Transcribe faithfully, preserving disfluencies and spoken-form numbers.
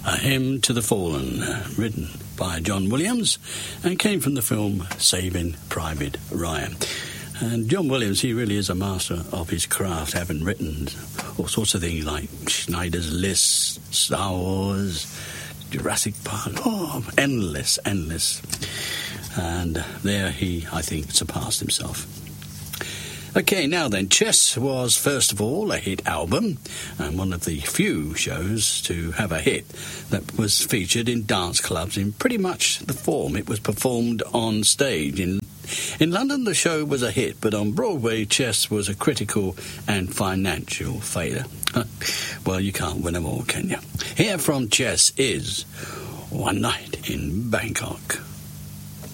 A Hymn to the Fallen, written by John Williams, and came from the film Saving Private Ryan. And John Williams, he really is a master of his craft, having written all sorts of things like Schneider's List, Star Wars, Jurassic Park, oh, endless, endless. And there he, I think, surpassed himself. Okay, now then, Chess was first of all a hit album, and one of the few shows to have a hit that was featured in dance clubs in pretty much the form it was performed on stage. In in London, the show was a hit, but on Broadway, Chess was a critical and financial failure. Well, you can't win them all, can you? Here from Chess is One Night in Bangkok.